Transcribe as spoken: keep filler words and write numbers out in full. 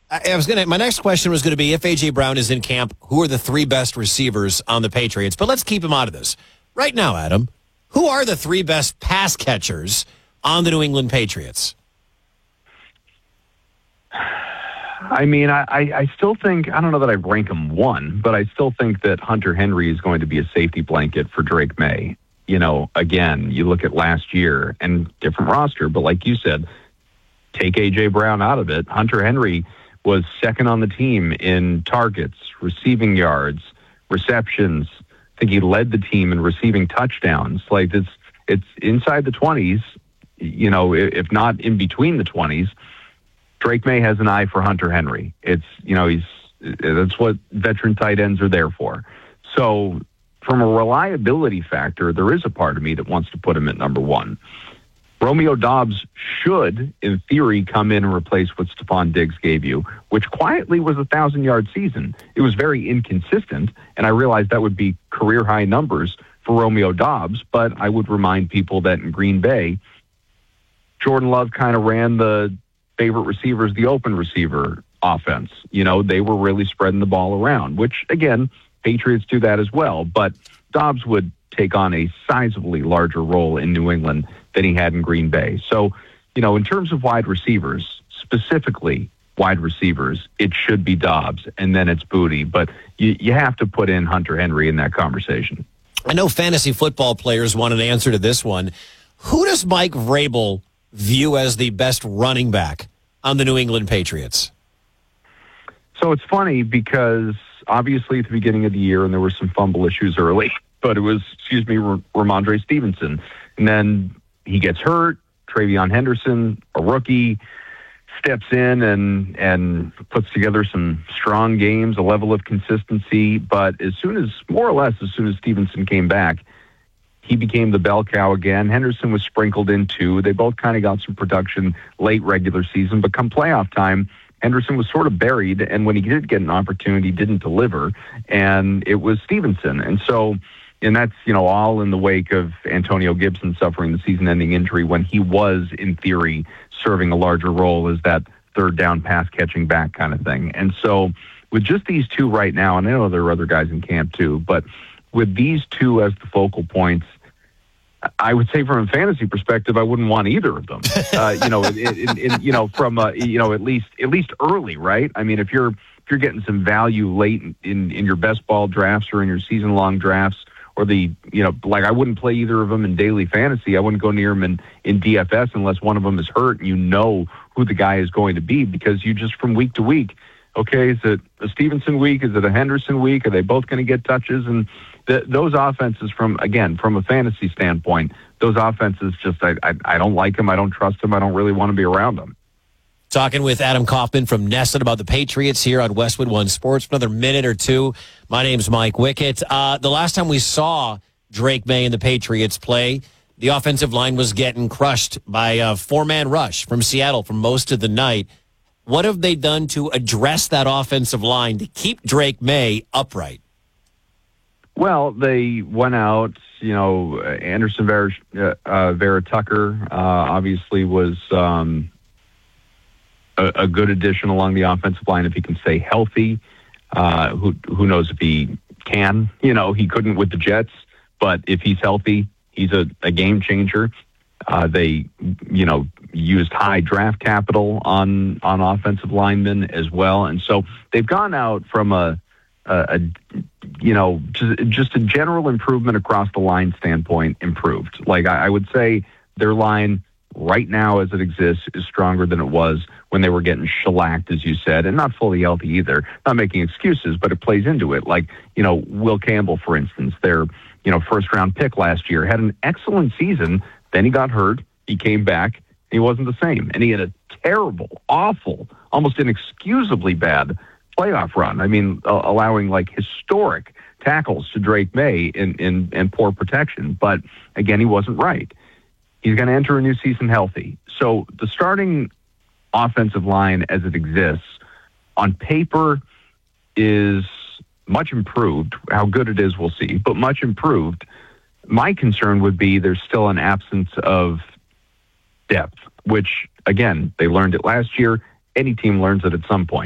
I, I was gonna. My next question was going to be, if A J. Brown is in camp, who are the three best receivers on the Patriots? But let's keep him out of this right now, Adam. Who are the three best pass catchers on the New England Patriots? I mean, I, I still think, I don't know that I rank him one, but I still think that Hunter Henry is going to be a safety blanket for Drake May. You know, again, you look at last year and different roster, but like you said, take A J. Brown out of it. Hunter Henry was second on the team in targets, receiving yards, receptions. I think he led the team in receiving touchdowns. Like, it's, it's inside the twenties, you know, if not in between the twenties. Drake May has an eye for Hunter Henry. It's, you know, he's, that's what veteran tight ends are there for. So from a reliability factor, there is a part of me that wants to put him at number one. Romeo Doubs should, in theory, come in and replace what Stephon Diggs gave you, which quietly was a thousand-yard season. It was very inconsistent, and I realized that would be career-high numbers for Romeo Doubs, but I would remind people that in Green Bay, Jordan Love kind of ran the favorite receivers, the open receiver offense. You know, they were really spreading the ball around, which, again, Patriots do that as well. But Doubs would take on a sizably larger role in New England than he had in Green Bay. So, you know, in terms of wide receivers, specifically wide receivers, it should be Doubs, and then it's Booty. But you, you have to put in Hunter Henry in that conversation. I know fantasy football players want an answer to this one. Who does Mike Vrabel view as the best running back on the New England Patriots? So it's funny because obviously at the beginning of the year, and there were some fumble issues early, but it was, excuse me, Ramondre Stevenson. And then he gets hurt. Travion Henderson, a rookie, steps in and and puts together some strong games, a level of consistency. But as soon as, more or less, as soon as Stevenson came back, he became the bell cow again. Henderson was sprinkled in too. They both kind of got some production late regular season, but come playoff time, Henderson was sort of buried, and when he did get an opportunity, didn't deliver, and it was Stevenson. And so, and that's, you know, all in the wake of Antonio Gibson suffering the season-ending injury when he was, in theory, serving a larger role as that third down pass-catching back kind of thing. And so with just these two right now, and I know there are other guys in camp too, but with these two as the focal points, I would say from a fantasy perspective, I wouldn't want either of them. Uh, you know, in, in, in, you know, from uh, you know, at least at least early, right? I mean, if you're if you're getting some value late in, in, in your best ball drafts or in your season long drafts, or the, you know, like I wouldn't play either of them in daily fantasy. I wouldn't go near them in, in D F S unless one of them is hurt and you know who the guy is going to be, because you just from week to week. Okay, is it a Stevenson week? Is it a Henderson week? Are they both going to get touches? And the, those offenses, from again from a fantasy standpoint, those offenses just I, I I don't like them. I don't trust them. I don't really want to be around them. Talking with Adam Kaufman from Nesson about the Patriots here on Westwood One Sports for another minute or two. My name's Mike Wickett. Uh, the last time we saw Drake May and the Patriots play, the offensive line was getting crushed by a four-man rush from Seattle for most of the night. What have they done to address that offensive line to keep Drake May upright? Well, they went out, you know, Anderson Vera, uh, Vera Tucker uh, obviously was um, a, a good addition along the offensive line if he can stay healthy. Uh, who who knows if he can? You know, he couldn't with the Jets, but if he's healthy, he's a, a game changer. Uh, they, you know, used high draft capital on on offensive linemen as well, and so they've gone out from a, a, a you know, just, just a general improvement across the line standpoint. Improved, like I, I would say, their line right now as it exists is stronger than it was when they were getting shellacked, as you said, and not fully healthy either. Not making excuses, but it plays into it. Like, you know, Will Campbell, for instance, their, you know, first round pick last year, had an excellent season. Then he got hurt. He came back. He wasn't the same. And he had a terrible, awful, almost inexcusably bad playoff run. I mean, uh, allowing like historic tackles to Drake May in, in, in poor protection. But again, he wasn't right. He's going to enter a new season healthy. So the starting offensive line as it exists on paper is much improved. How good it is, we'll see, but much improved. My concern would be there's still an absence of depth, which, again, they learned it last year. Any team learns it at some point.